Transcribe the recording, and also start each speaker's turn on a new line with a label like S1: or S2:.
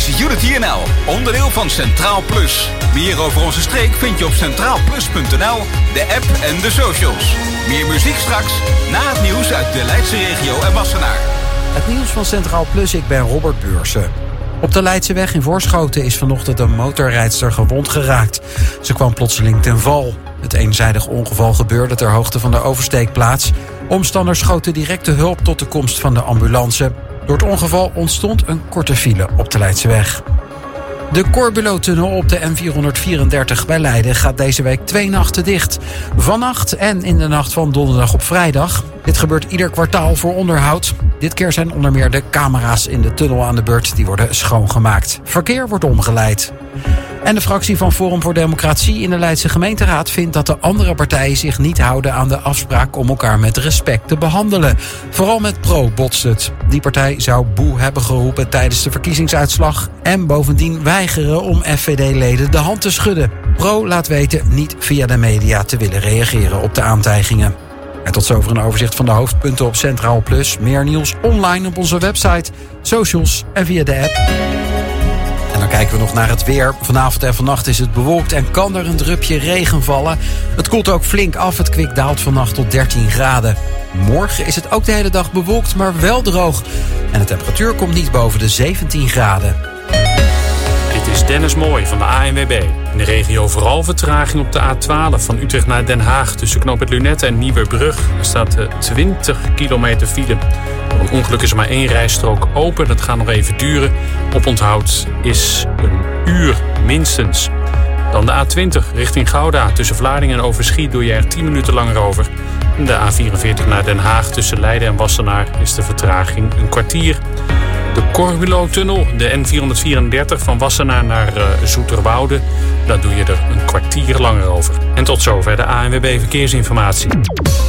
S1: Unity NL, onderdeel van Centraal Plus. Meer over onze streek vind je op centraalplus.nl, de app en de socials. Meer muziek straks, na het nieuws uit de Leidse regio en Wassenaar.
S2: Het nieuws van Centraal Plus, ik ben Robert Beursen. Op de Leidseweg in Voorschoten is vanochtend een motorrijdster gewond geraakt. Ze kwam plotseling ten val. Het eenzijdig ongeval gebeurde ter hoogte van de oversteekplaats. Omstanders schoten direct de hulp tot de komst van de ambulance. Door het ongeval ontstond een korte file op de Leidseweg. De Corbulo-tunnel op de N434 bij Leiden gaat deze week 2 nachten dicht. Vannacht en in de nacht van donderdag op vrijdag. Dit gebeurt ieder kwartaal voor onderhoud. Dit keer zijn onder meer de camera's in de tunnel aan de beurt. Die worden schoongemaakt. Verkeer wordt omgeleid. En de fractie van Forum voor Democratie in de Leidse gemeenteraad vindt dat de andere partijen zich niet houden aan de afspraak om elkaar met respect te behandelen. Vooral met Pro botst het. Die partij zou boe hebben geroepen tijdens de verkiezingsuitslag en bovendien weigeren om FVD-leden de hand te schudden. Pro laat weten niet via de media te willen reageren op de aantijgingen. En tot zover een overzicht van de hoofdpunten op Centraal Plus. Meer nieuws online op onze website, socials en via de app. En dan kijken we nog naar het weer. Vanavond en vannacht is het bewolkt en kan er een drupje regen vallen. Het koelt ook flink af. Het kwik daalt vannacht tot 13 graden. Morgen is het ook de hele dag bewolkt, maar wel droog. En de temperatuur komt niet boven de 17 graden.
S3: Dit is Dennis Mooij van de ANWB. In de regio vooral vertraging op de A12 van Utrecht naar Den Haag. Tussen knooppunt Lunetten en Nieuwerbrug. Er staat 20 kilometer file. Door een ongeluk is er maar 1 rijstrook open. Dat gaat nog even duren. Oponthoud is een uur minstens. Dan de A20 richting Gouda. Tussen Vlaardingen en Overschie doe je er 10 minuten langer over. En de A44 naar Den Haag tussen Leiden en Wassenaar is de vertraging een kwartier. De Corbulo-tunnel, de N434 van Wassenaar naar Zoeterwoude. Daar doe je er een kwartier langer over. En tot zover de ANWB Verkeersinformatie.